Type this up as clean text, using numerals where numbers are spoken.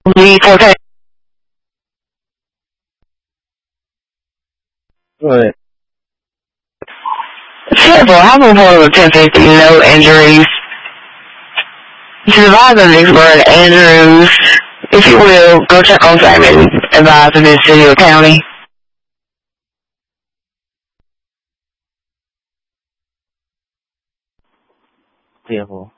Okay. Good. Simple. Have a report of 1050, no injuries. Survivor Vicksburg Andrews, if you will, go check on site and advise of this city or county. Careful.